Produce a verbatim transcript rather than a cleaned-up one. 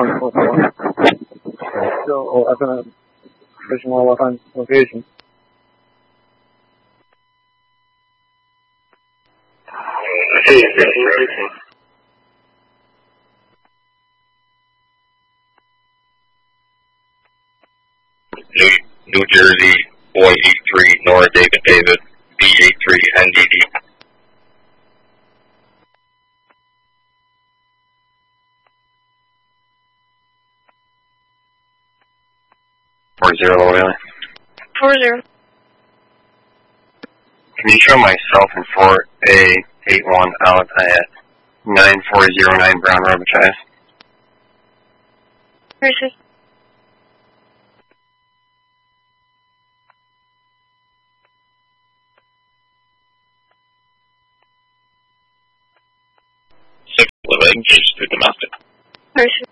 one four four. Still eleven, original eleven location. Hey, fifteen sixteen. New, New Jersey, boy eight three, Nora David David, B eight three, N D D. Four zero, really. Four zero. Can you show myself in four A eight one out at nine four zero nine Brown Road, Machias? Appreciate. Six living, just to domestic. Appreciate.